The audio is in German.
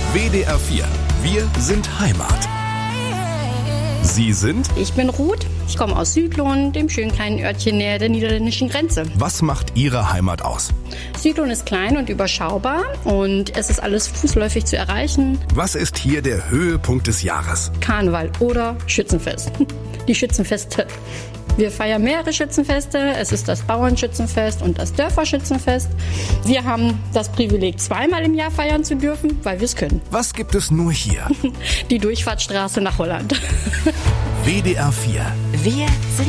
WDR 4. Wir sind Heimat. Sie sind? Ich bin Ruth. Ich komme aus Südlohn, dem schönen kleinen Örtchen näher der niederländischen Grenze. Was macht Ihre Heimat aus? Südlohn ist klein und überschaubar und es ist alles fußläufig zu erreichen. Was ist hier der Höhepunkt des Jahres? Karneval oder Schützenfest. Die Schützenfeste. Wir feiern mehrere Schützenfeste. Es ist das Bauernschützenfest und das Dörferschützenfest. Wir haben das Privileg, zweimal im Jahr feiern zu dürfen, weil wir es können. Was gibt es nur hier? Die Durchfahrtsstraße nach Holland. WDR 4. Wir sind